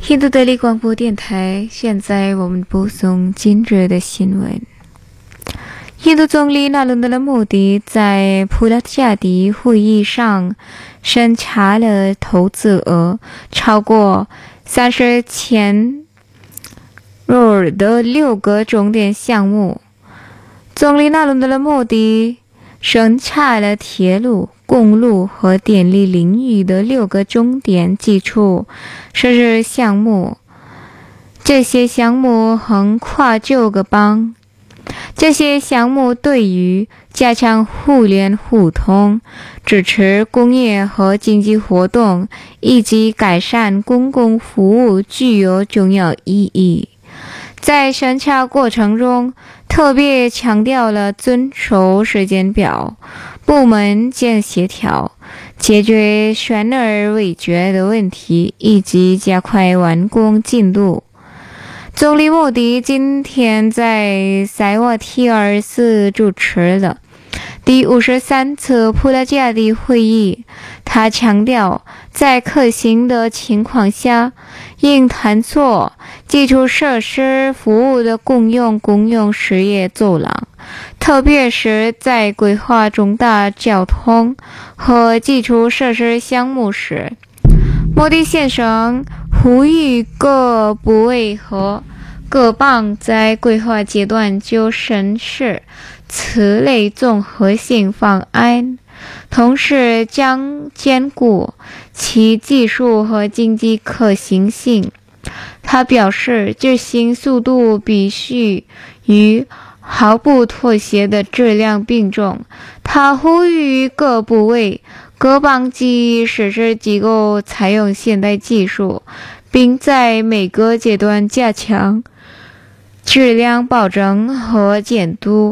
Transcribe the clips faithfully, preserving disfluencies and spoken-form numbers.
印度德里广播电台，现在我们播送今日的新闻。印度总理纳伦德拉莫迪在普拉加迪会议上审查了投资额超过三十千若的六个重点项目。总理纳伦德拉莫迪审查了铁路、公路和电力领域的六个重点基础设施项目，这些项目横跨九个邦。这些项目对于加强互联互通、支持工业和经济活动以及改善公共服务具有重要意义。在审查过程中，特别强调了遵守时间表、部门间协调、解决悬而未决的问题以及加快完工进度。总理莫迪今天在塞瓦提尔斯主持了第五十三次普拉加迪会议，他强调，在可行的情况下，应探索基础设施服务的共用公用事业走廊，特别是在规划重大交通和基础设施项目时。莫迪先生呼吁各部委和各邦在规划阶段就审视此类综合性方案，同时将兼顾其技术和经济可行性。他表示，执行速度必须与毫不妥协的质量并重。他呼吁各部委、各邦及实施机构采用现代技术，并在每个阶段加强质量保证和监督。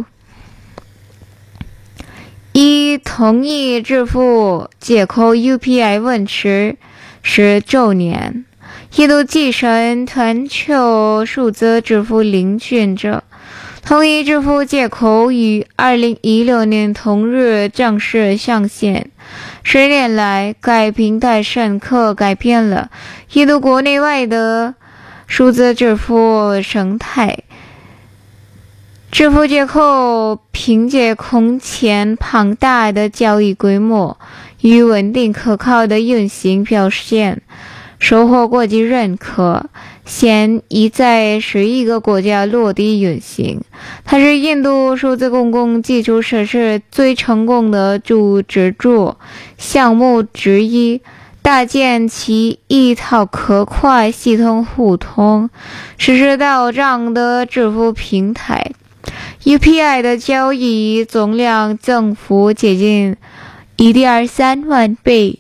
一、同意支付接口 U P I 问世十周年。印度跻身全球数字支付领军者，同意支付接口于二零一六年同日正式上线。十年来，该平台深刻改变了印度国内外的数字支付生态。支付接口凭借空前庞大的交易规模与稳定可靠的运行表现，收获国际认可，现已在十一个国家落地运行。它是印度数字公共基础设施最成功的主支柱项目之一，搭建起一套可跨系统互通、实时到账的支付平台。U P I 的交易总量增幅接近 一点三万倍。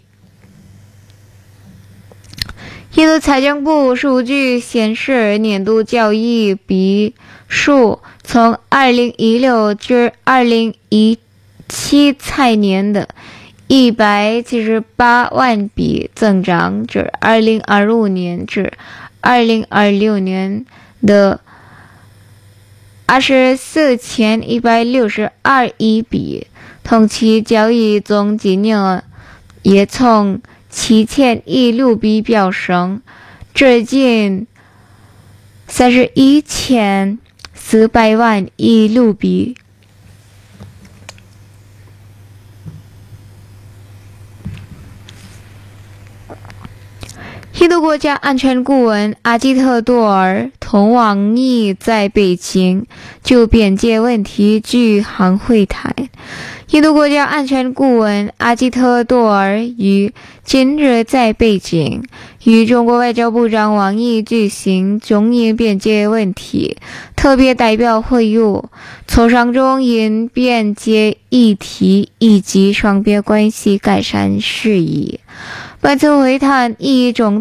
印度财政部数据显示，年度交易笔数从二零一六至二零一七财年的一百七十八万笔增长至二零二五年至二零二六年的二十四千一百六十二亿笔，同期交易总金额也从七千亿卢比飙升至近三十一千四百万亿卢比。印度国家安全顾问阿吉特多尔同王毅在北京就边界问题举行会谈。印度国家安全顾问阿吉特多尔于今日在北京与中国外交部长王毅举行中印边界问题特别代表会晤，磋商中印边界议题以及双边关系改善事宜。本次会谈以中